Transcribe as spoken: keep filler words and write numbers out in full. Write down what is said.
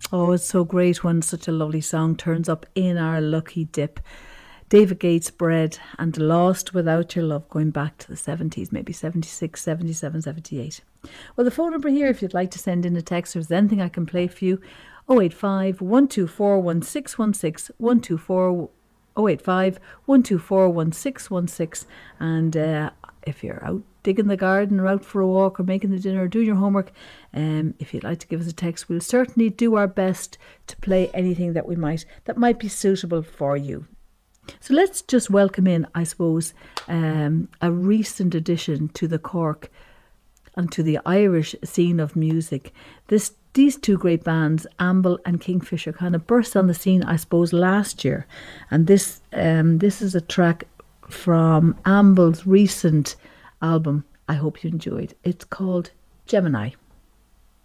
Oh, it's so great when such a lovely song turns up in our lucky dip. David Gates' Bread and Lost Without Your Love, going back to the seventies, maybe seventy-six, seventy-seven, seventy-eight. Well, the phone number here, if you'd like to send in a text or there's anything I can play for you, oh eight five, one two four, one six one six, one two four, oh eight five, one two four, one six one six. And uh, if you're out digging the garden or out for a walk or making the dinner or doing your homework, um, if you'd like to give us a text, we'll certainly do our best to play anything that we might, that might be suitable for you. So let's just welcome in, I suppose, um, a recent addition to the Cork and to the Irish scene of music. This These two great bands, Amble and Kingfisher, kind of burst on the scene, I suppose, last year. And this um, this is a track from Amble's recent album. I hope you enjoyed. It's called Gemini.